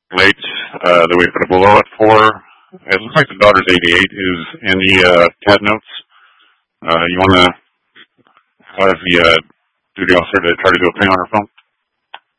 late that we put a below it for. It looks like the daughter's 88. Is in the CAD notes. You want to have the duty officer to try to do a ping on her phone?